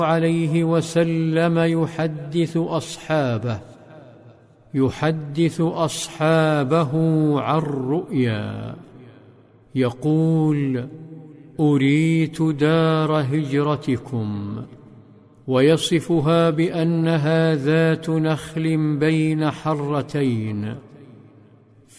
عليه وسلم يحدث أصحابه عن رؤيا يقول: أريت دار هجرتكم، ويصفها بأنها ذات نخل بين حرتين